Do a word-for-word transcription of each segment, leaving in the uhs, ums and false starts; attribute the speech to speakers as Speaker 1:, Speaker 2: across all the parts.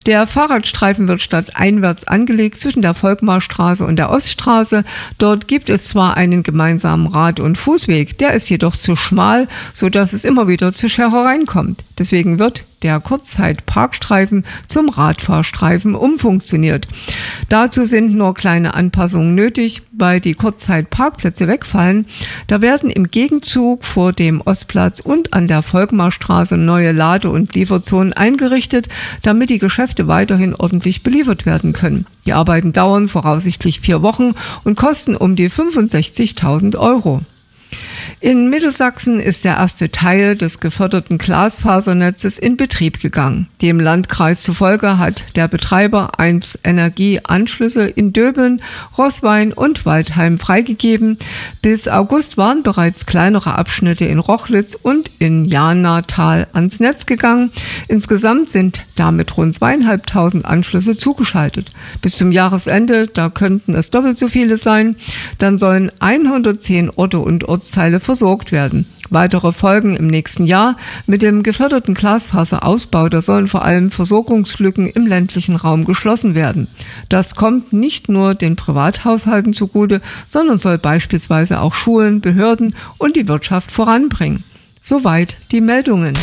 Speaker 1: Der Fahrradstreifen wird stadteinwärts angelegt zwischen der Volkmarstraße und der Oststraße. Dort gibt es zwar einen gemeinsamen Rad- und Fußweg, der ist jedoch zu schmal, sodass es immer wieder zu Scherereien kommt. Deswegen wird der Kurzzeit-Parkstreifen zum Radfahrstreifen umfunktioniert. Dazu sind nur kleine Anpassungen nötig, weil die Kurzzeit-Parkplätze wegfallen. Da werden im Gegenzug vor dem Ostplatz und an der Volkmarstraße neue Lade- und Lieferzonen eingerichtet, damit die Geschäfte weiterhin ordentlich beliefert werden können. Die Arbeiten dauern voraussichtlich vier Wochen und kosten um die fünfundsechzigtausend Euro. In Mittelsachsen ist der erste Teil des geförderten Glasfasernetzes in Betrieb gegangen. Dem Landkreis zufolge hat der Betreiber eins Energieanschlüsse in Döbeln, Roßwein und Waldheim freigegeben. Bis August waren bereits kleinere Abschnitte in Rochlitz und in Janatal ans Netz gegangen. Insgesamt sind damit rund zweieinhalbtausend Anschlüsse zugeschaltet. Bis zum Jahresende, da könnten es doppelt so viele sein, dann sollen hundertzehn Orte und Ortsteile versorgt werden. Weitere Folgen im nächsten Jahr mit dem geförderten Glasfaserausbau, da sollen vor allem Versorgungslücken im ländlichen Raum geschlossen werden. Das kommt nicht nur den Privathaushalten zugute, sondern soll beispielsweise auch Schulen, Behörden und die Wirtschaft voranbringen. Soweit die Meldungen.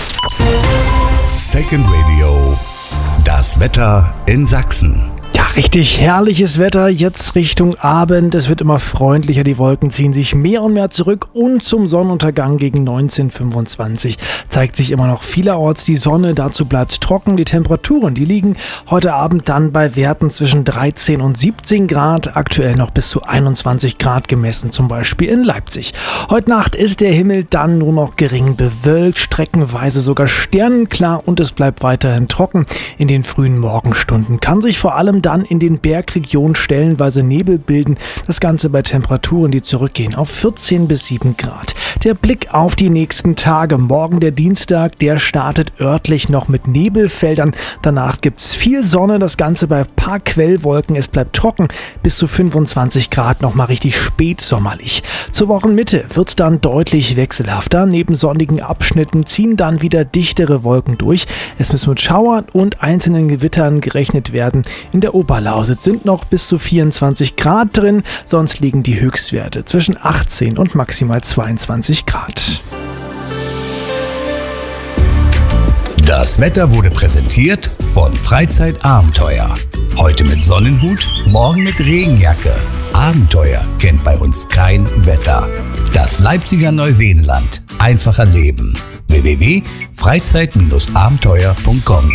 Speaker 2: Second Radio, das Wetter in Sachsen.
Speaker 3: Ja, richtig herrliches Wetter, jetzt Richtung Abend. Es wird immer freundlicher, die Wolken ziehen sich mehr und mehr zurück und zum Sonnenuntergang gegen neunzehn Uhr fünfundzwanzig zeigt sich immer noch vielerorts die Sonne. Dazu bleibt trocken. Die Temperaturen, die liegen heute Abend dann bei Werten zwischen dreizehn und siebzehn Grad, aktuell noch bis zu einundzwanzig Grad gemessen, zum Beispiel in Leipzig. Heute Nacht ist der Himmel dann nur noch gering bewölkt, streckenweise sogar sternenklar und es bleibt weiterhin trocken. In den frühen Morgenstunden kann sich vor allem dann in den Bergregionen stellenweise Nebel bilden. Das Ganze bei Temperaturen, die zurückgehen auf vierzehn bis sieben Grad. Der Blick auf die nächsten Tage. Morgen der Dienstag, der startet örtlich noch mit Nebelfeldern. Danach gibt es viel Sonne, das Ganze bei ein paar Quellwolken. Es bleibt trocken, bis zu fünfundzwanzig Grad, nochmal richtig spätsommerlich. Zur Wochenmitte wird es dann deutlich wechselhafter. Neben sonnigen Abschnitten ziehen dann wieder dichtere Wolken durch. Es muss mit Schauern und einzelnen Gewittern gerechnet werden. In der Oberlausitz sind noch bis zu vierundzwanzig Grad drin, sonst liegen die Höchstwerte zwischen achtzehn und maximal zweiundzwanzig Grad.
Speaker 2: Das Wetter wurde präsentiert von Freizeitabenteuer. Heute mit Sonnenhut, morgen mit Regenjacke. Abenteuer kennt bei uns kein Wetter. Das Leipziger Neuseenland. Einfacher Leben. w w w punkt freizeit abenteuer punkt com.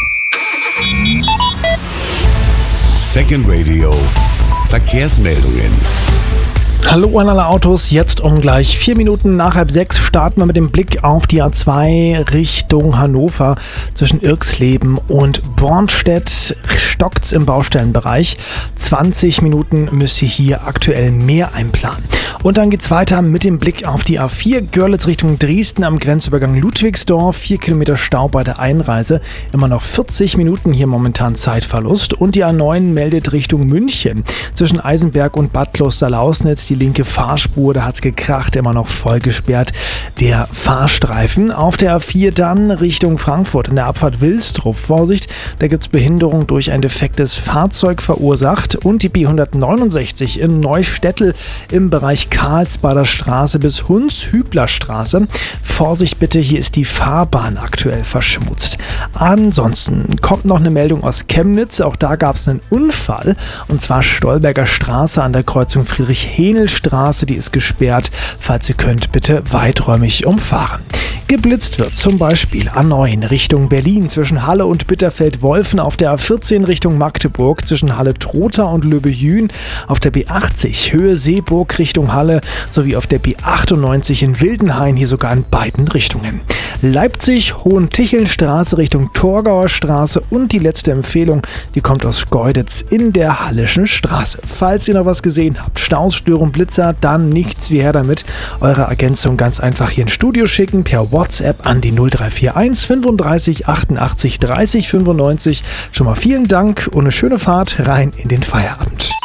Speaker 2: Second Radio, Verkehrsmeldungen.
Speaker 3: Hallo an alle Autos, jetzt um gleich vier Minuten nach halb sechs starten wir mit dem Blick auf die A zwei Richtung Hannover. Zwischen Irxleben und Bornstedt stockt's im Baustellenbereich. zwanzig Minuten müsst ihr hier aktuell mehr einplanen. Und dann geht's weiter mit dem Blick auf die A vier Görlitz Richtung Dresden am Grenzübergang Ludwigsdorf. vier Kilometer Stau bei der Einreise. Immer noch vierzig Minuten hier momentan Zeitverlust. Und die A neun meldet Richtung München. Zwischen Eisenberg und Bad Kloster-Lausnitz die linke Fahrspur, da hat's gekracht, immer noch voll gesperrt. Der Fahrstreifen auf der A vier dann Richtung Frankfurt in der Abfahrt Wilstrup. Vorsicht, da gibt's Behinderung durch ein defektes Fahrzeug verursacht. Und die B hundertneunundsechzig in Neustädtel im Bereich Karlsbader Straße bis Hundshübler Straße. Vorsicht bitte, hier ist die Fahrbahn aktuell verschmutzt. Ansonsten kommt noch eine Meldung aus Chemnitz. Auch da gab es einen Unfall. Und zwar Stolberger Straße an der Kreuzung Friedrich-Henel-Straße. Die ist gesperrt. Falls ihr könnt, bitte weiträumig umfahren. Geblitzt wird zum Beispiel A neun Richtung Berlin zwischen Halle und Bitterfeld-Wolfen, auf der A vierzehn Richtung Magdeburg zwischen Halle-Trotha und Löbejün, auf der B achtzig Höhe Seeburg Richtung Halle sowie auf der B achtundneunzig in Wildenhain, hier sogar in beiden Richtungen. Leipzig Hohentichelstraße Richtung Torgauer Straße und die letzte Empfehlung, die kommt aus Schkeuditz in der Hallischen Straße. Falls ihr noch was gesehen habt, Staus, Störung, Blitzer, dann nichts wie her damit. Eure Ergänzung ganz einfach hier ins Studio schicken per WhatsApp an die null drei vier eins fünfunddreißig achtundachtzig dreißig fünfundneunzig. Schon mal vielen Dank und eine schöne Fahrt rein in den Feierabend.